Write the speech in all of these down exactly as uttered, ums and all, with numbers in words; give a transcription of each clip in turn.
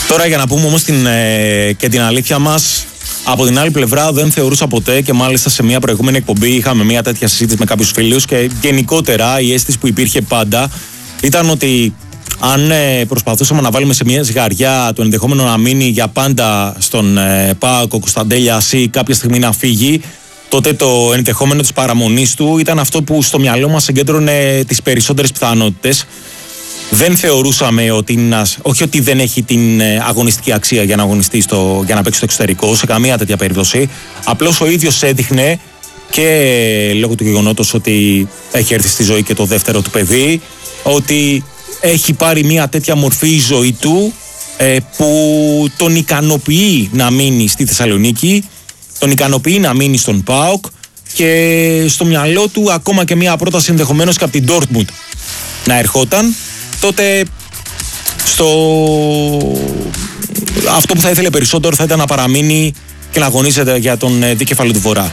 Τώρα για να πούμε όμως την, ε, και την αλήθεια μας, από την άλλη πλευρά δεν θεωρούσα ποτέ, και μάλιστα σε μια προηγούμενη εκπομπή είχαμε μια τέτοια συζήτηση με κάποιους φίλους, και γενικότερα η αίσθηση που υπήρχε πάντα ήταν ότι αν ε, προσπαθούσαμε να βάλουμε σε μια ζυγαριά το ενδεχόμενο να μείνει για πάντα στον ε, ΠΑΟΚ ο Κωνσταντέλιας ή κάποια στιγμή να φύγει, τότε το ενδεχόμενο της παραμονής του ήταν αυτό που στο μυαλό μας συγκέντρωνε τις περισσότερες πιθανότητες. Δεν θεωρούσαμε ότι είναι, όχι ότι δεν έχει την αγωνιστική αξία για να αγωνιστεί στο, για να παίξει στο εξωτερικό, σε καμία τέτοια περίπτωση. Απλώς ο ίδιος έδειχνε, και λόγω του γεγονότος ότι έχει έρθει στη ζωή και το δεύτερο του παιδί, ότι έχει πάρει μια τέτοια μορφή η ζωή του ε, που τον ικανοποιεί να μείνει στη Θεσσαλονίκη, τον ικανοποιεί να μείνει στον ΠΑΟΚ, και στο μυαλό του ακόμα και μια πρόταση ενδεχομένως και από την Ντόρτμουντ να ερχόταν, τότε στο... αυτό που θα ήθελε περισσότερο θα ήταν να παραμείνει και να αγωνίζεται για τον δικέφαλο του Βορρά.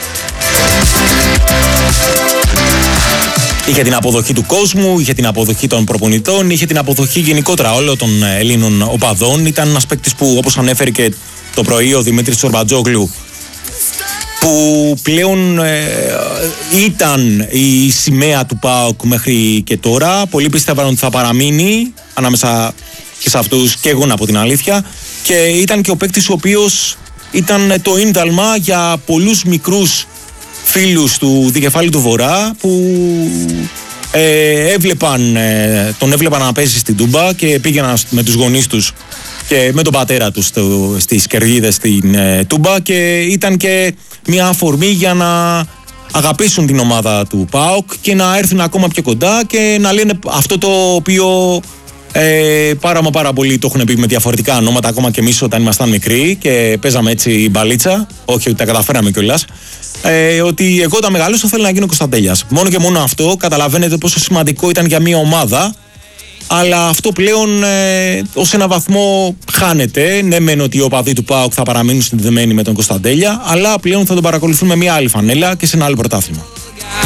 Είχε την αποδοχή του κόσμου, είχε την αποδοχή των προπονητών, είχε την αποδοχή γενικότερα όλων των Ελλήνων οπαδών. Ήταν ένας παίκτης που, όπως ανέφερε και το πρωί ο Δημήτρης Τσορμπατζόγλου, που πλέον ε, ήταν η σημαία του ΠΑΟΚ μέχρι και τώρα. Πολλοί πίστευαν ότι θα παραμείνει ανάμεσα και σε αυτούς, και εγώ να πω την αλήθεια, και ήταν και ο παίκτης ο οποίος ήταν το ίνταλμα για πολλούς μικρούς φίλους του δικεφάλου του Βορρά που ε, έβλεπαν, ε, τον έβλεπαν να παίζει στην Τούμπα και πήγαιναν με τους γονείς τους και με τον πατέρα τους στο, στις κερκίδες στην ε, Τούμπα, και ήταν και μια αφορμή για να αγαπήσουν την ομάδα του ΠΑΟΚ και να έρθουν ακόμα πιο κοντά και να λένε αυτό το οποίο ε, πάρα μα πάρα πολύ το έχουν πει με διαφορετικά ονόματα, ακόμα και εμείς όταν ήμασταν μικροί και παίζαμε έτσι μπαλίτσα, όχι ότι τα καταφέραμε κιόλας, ε, ότι εγώ όταν μεγαλώσω θέλω να γίνω Κωνσταντέλιας. Μόνο και μόνο αυτό καταλαβαίνετε πόσο σημαντικό ήταν για μια ομάδα. Αλλά αυτό πλέον ε, ως ένα βαθμό χάνεται. Ναι, μεν ότι οι οπαδοί του ΠΑΟΚ θα παραμείνουν συνδεδεμένοι με τον Κωνσταντέλια, αλλά πλέον θα τον παρακολουθούν με μια άλλη φανέλα και σε ένα άλλο πρωτάθλημα.